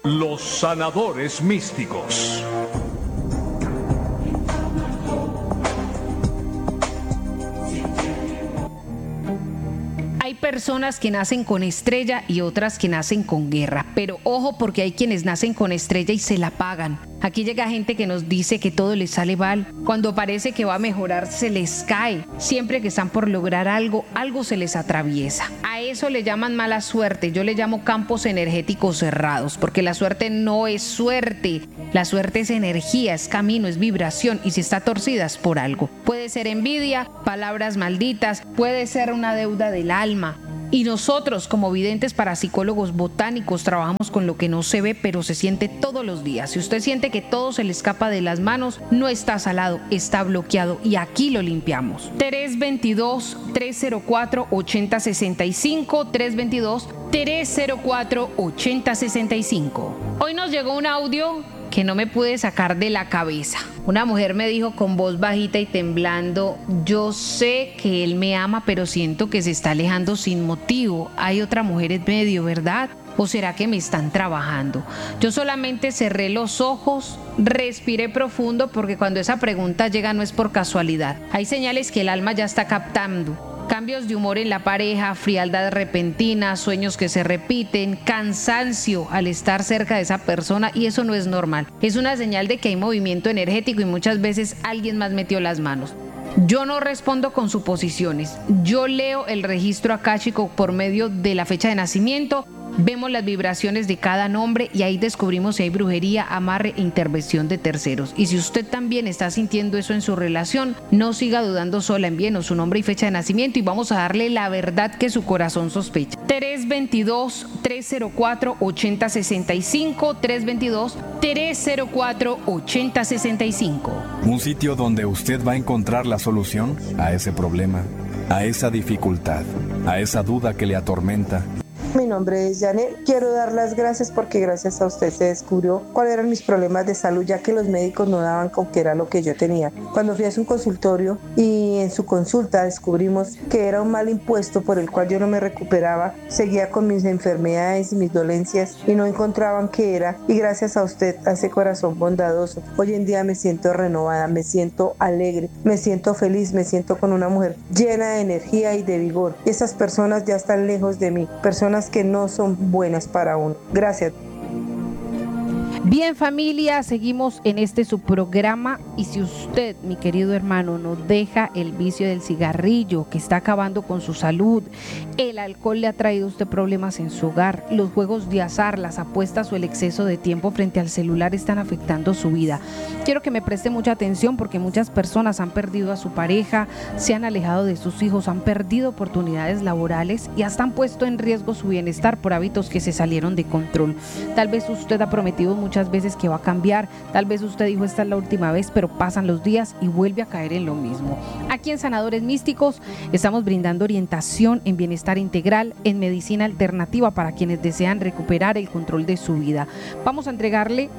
Los sanadores místicos. Hay personas que nacen con estrella y otras que nacen con guerra, pero ojo porque hay quienes nacen con estrella y se la pagan. Aquí llega gente que nos dice que todo les sale mal. Cuando parece que va a mejorar, se les cae. Siempre que están por lograr algo, algo se les atraviesa. A eso le llaman mala suerte. Yo le llamo campos energéticos cerrados, porque la suerte no es suerte. La suerte es energía, es camino, es vibración, y si está torcida es por algo. Puede ser envidia, palabras malditas, puede ser una deuda del alma. Y nosotros, como videntes parapsicólogos botánicos, trabajamos con lo que no se ve, pero se siente todos los días. Si usted siente que todo se le escapa de las manos, no está salado, está bloqueado, y aquí lo limpiamos. 322-304-8065, 322-304-8065. Hoy nos llegó un audio que no me pude sacar de la cabeza. Una mujer me dijo con voz bajita y temblando: yo sé que él me ama, pero siento que se está alejando sin motivo. Hay otra mujer en medio, ¿verdad? ¿O será que me están trabajando? Yo solamente cerré los ojos, respiré profundo, porque cuando esa pregunta llega no es por casualidad. Hay señales que el alma ya está captando. Cambios de humor en la pareja, frialdad repentina, sueños que se repiten, cansancio al estar cerca de esa persona, y eso no es normal. Es una señal de que hay movimiento energético y muchas veces alguien más metió las manos. Yo no respondo con suposiciones. Yo leo el registro akáshico por medio de la fecha de nacimiento. Vemos las vibraciones de cada nombre y ahí descubrimos si hay brujería, amarre e intervención de terceros. Y si usted también está sintiendo eso en su relación, no siga dudando sola, envíenos su nombre y fecha de nacimiento y vamos a darle la verdad que su corazón sospecha. 322-304-8065, 322-304-8065. Un sitio donde usted va a encontrar la solución a ese problema, a esa dificultad, a esa duda que le atormenta. Mi nombre es Janet. Quiero dar las gracias porque gracias a usted se descubrió cuáles eran mis problemas de salud, ya que los médicos no daban con qué era lo que yo tenía. Cuando fui a su consultorio y en su consulta descubrimos que era un mal impuesto por el cual yo no me recuperaba, seguía con mis enfermedades y mis dolencias y no encontraban qué era. Y gracias a usted, a ese corazón bondadoso, hoy en día me siento renovada, me siento alegre, me siento feliz, me siento con una mujer llena de energía y de vigor. Y esas personas ya están lejos de mí, personas que no son buenas para uno. Gracias. Bien, familia, seguimos en este su programa, y si usted, mi querido hermano, no deja el vicio del cigarrillo que está acabando con su salud, el alcohol le ha traído a usted problemas en su hogar, los juegos de azar, las apuestas o el exceso de tiempo frente al celular están afectando su vida. Quiero que me preste mucha atención porque muchas personas han perdido a su pareja, se han alejado de sus hijos, han perdido oportunidades laborales y hasta han puesto en riesgo su bienestar por hábitos que se salieron de control. Tal vez usted ha prometido muchas veces que va a cambiar, tal vez usted dijo esta es la última vez, pero pasan los días y vuelve a caer en lo mismo. Aquí en Sanadores Místicos estamos brindando orientación en bienestar integral, en medicina alternativa para quienes desean recuperar el control de su vida. Vamos a entregarle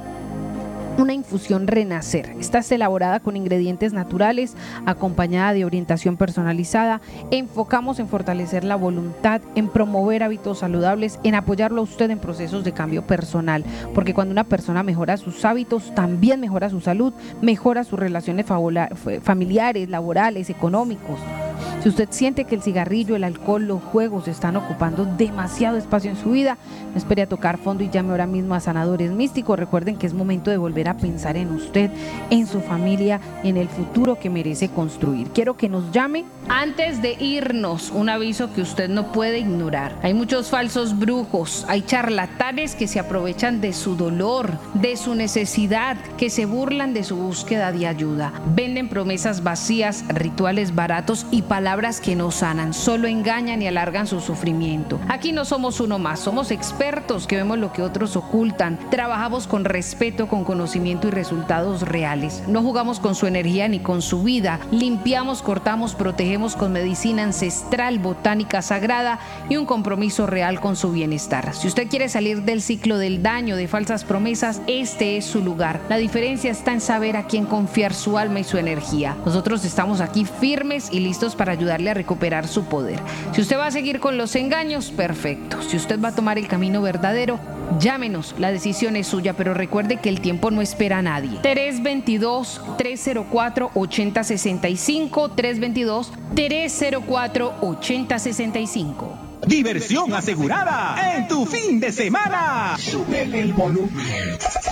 una infusión Renacer. Esta es elaborada con ingredientes naturales, acompañada de orientación personalizada. Enfocamos en fortalecer la voluntad, en promover hábitos saludables, en apoyarlo a usted en procesos de cambio personal, porque cuando una persona mejora sus hábitos, también mejora su salud, mejora sus relaciones familiares, laborales, económicos. Si usted siente que el cigarrillo, el alcohol, los juegos están ocupando demasiado espacio en su vida, no espere a tocar fondo y llame ahora mismo a Sanadores Místicos. Recuerden que es momento de volver a pensar en usted, en su familia, en el futuro que merece construir. Quiero que nos llame. Antes de irnos, un aviso que usted no puede ignorar. Hay muchos falsos brujos, hay charlatanes que se aprovechan de su dolor, de su necesidad, que se burlan de su búsqueda de ayuda. Venden promesas vacías, rituales baratos y palabras que no sanan, solo engañan y alargan su sufrimiento. Aquí no somos uno más, somos expertos que vemos lo que otros ocultan. Trabajamos con respeto, con conocimiento y resultados reales. No jugamos con su energía ni con su vida. Limpiamos, cortamos, protegemos con medicina ancestral, botánica sagrada y un compromiso real con su bienestar. Si usted quiere salir del ciclo del daño, de falsas promesas, este es su lugar. La diferencia está en saber a quién confiar su alma y su energía. Nosotros estamos aquí firmes y listos para ayudarle a recuperar su poder. Si usted va a seguir con los engaños, perfecto. Si usted va a tomar el camino verdadero, Llámenos, la decisión es suya, pero recuerde que el tiempo no espera a nadie. 322-304-8065, 322-304-8065. Diversión asegurada en tu fin de semana. Súbele el volumen.